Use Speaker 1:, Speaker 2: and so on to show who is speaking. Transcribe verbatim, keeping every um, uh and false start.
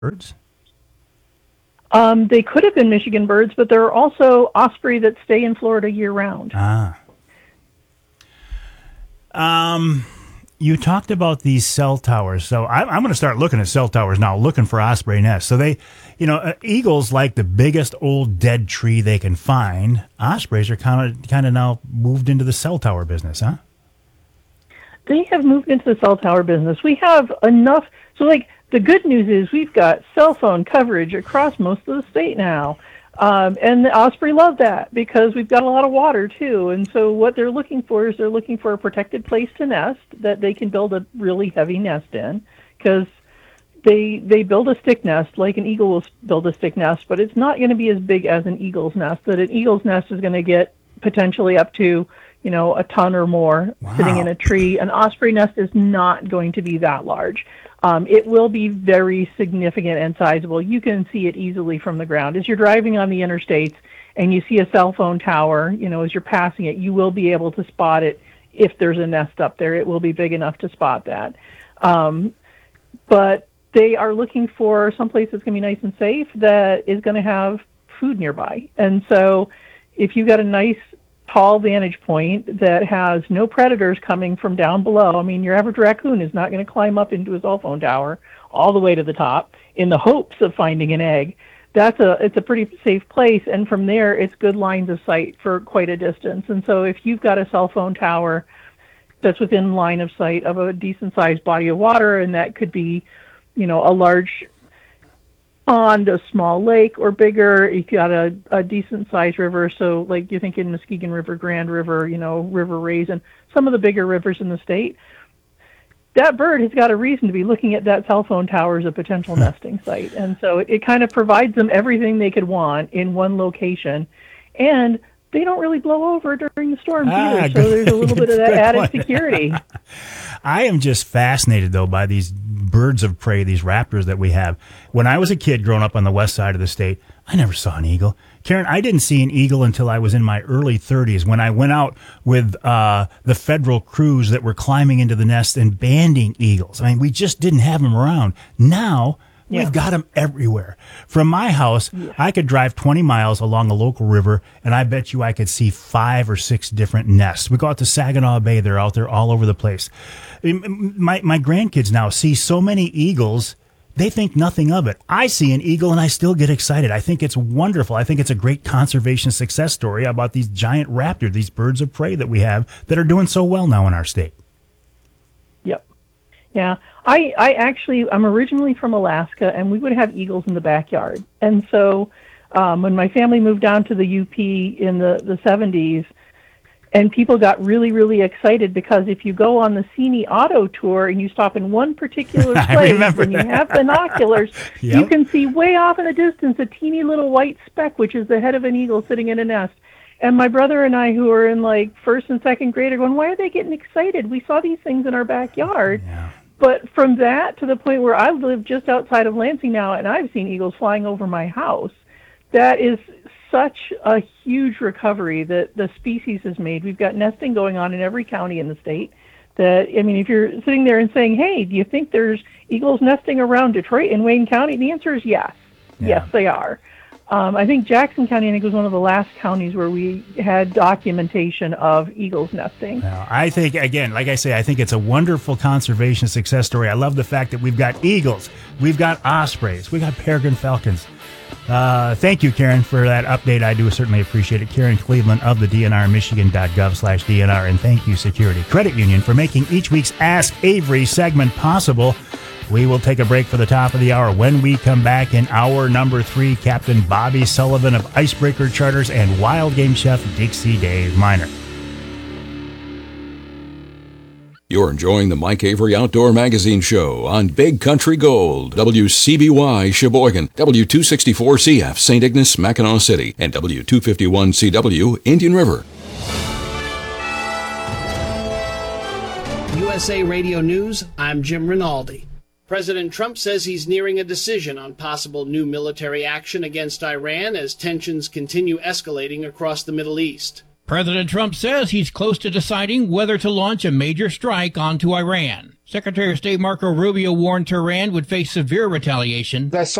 Speaker 1: birds?
Speaker 2: Um, they could have been Michigan birds, but there are also osprey that stay in Florida year-round.
Speaker 1: Ah. Um, you talked about these cell towers. So I, I'm going to start looking at cell towers now, looking for osprey nests. So they, you know, uh, eagles like the biggest old dead tree they can find. Ospreys are kind of kind of now moved into the cell tower business, huh?
Speaker 2: They have moved into the cell tower business. We have enough. So, like, the good news is we've got cell phone coverage across most of the state now. Um, and the osprey love that because we've got a lot of water, too. And so what they're looking for is they're looking for a protected place to nest that they can build a really heavy nest in, because they they build a stick nest like an eagle will build a stick nest, but it's not going to be as big as an eagle's nest. That an eagle's nest is going to get potentially up to, you know, a ton or more wow. sitting in a tree. An osprey nest is not going to be that large. Um, it will be very significant and sizable. You can see it easily from the ground. As you're driving on the interstates and you see a cell phone tower, you know, as you're passing it, you will be able to spot it if there's a nest up there. It will be big enough to spot that. Um, but they are looking for someplace that's going to be nice and safe that is going to have food nearby. And so if you've got a nice tall vantage point that has no predators coming from down below. I mean, your average raccoon is not going to climb up into a cell phone tower all the way to the top in the hopes of finding an egg. That's a it's a pretty safe place, and from there it's good lines of sight for quite a distance. And so if you've got a cell phone tower that's within line of sight of a decent sized body of water, and that could be, you know, a large pond, a small lake, or bigger. You got a, a decent sized river, so like you're thinking Muskegon River, Grand River, you know, River Raisin, some of the bigger rivers in the state. That bird has got a reason to be looking at that cell phone tower as a potential nesting site, and so it, it kind of provides them everything they could want in one location, and they don't really blow over during the storms ah, either, so there's a little bit of that added point. Security.
Speaker 1: I am just fascinated, though, by these birds of prey, these raptors that we have. When I was a kid growing up on the west side of the state, I never saw an eagle. Karen, I didn't see an eagle until I was in my early thirties when I went out with uh, the federal crews that were climbing into the nest and banding eagles. I mean, we just didn't have them around. Now, yeah. We've got them everywhere. From my house, yeah. I could drive twenty miles along a local river, and I bet you I could see five or six different nests. We go out to Saginaw Bay. They're out there all over the place. My, my grandkids now see so many eagles, they think nothing of it. I see an eagle, and I still get excited. I think it's wonderful. I think it's a great conservation success story about these giant raptors, these birds of prey that we have that are doing so well now in our state.
Speaker 2: Yep. Yeah, I, I actually, I'm originally from Alaska, and we would have eagles in the backyard. And so um, when my family moved down to the U P in the, the seventies, and people got really, really excited because if you go on the Seney Auto Tour and you stop in one particular place and you have binoculars, yep. you can see way off in the distance a teeny little white speck, which is the head of an eagle sitting in a nest. And my brother and I, who are in like first and second grade, are going, why are they getting excited? We saw these things in our backyard.
Speaker 1: Yeah.
Speaker 2: But from that to the point where I live just outside of Lansing now, and I've seen eagles flying over my house, that is such a huge recovery that the species has made. We've got nesting going on in every county in the state. That, I mean, if you're sitting there and saying, hey, do you think there's eagles nesting around Detroit and Wayne County? The answer is yes. Yeah. Yes, they are. Um, I think Jackson County, I think, was one of the last counties where we had documentation of eagles nesting.
Speaker 1: Well, I think, again, like I say, I think it's a wonderful conservation success story. I love the fact that we've got eagles, we've got ospreys, we've got peregrine falcons. Uh, thank you, Karen, for that update. I do certainly appreciate it. Karen Cleveland of the D N R, michigan.gov slash DNR. And thank you, Security Credit Union, for making each week's Ask Avery segment possible. We will take a break for the top of the hour. When we come back in hour number three, Captain Bobby Sullivan of Icebreaker Charters and Wild Game Chef Dixie Dave Miner.
Speaker 3: You're enjoying the Mike Avery Outdoor Magazine Show on Big Country Gold, W C B Y Sheboygan, W two sixty-four C F Saint Ignace, Mackinac City, and W two fifty-one C W Indian River.
Speaker 4: U S A Radio News, I'm Jim Rinaldi. President Trump says he's nearing a decision on possible new military action against Iran as tensions continue escalating across the Middle East.
Speaker 5: President Trump says he's close to deciding whether to launch a major strike onto Iran. Secretary of State Marco Rubio warned Tehran would face severe retaliation.
Speaker 6: I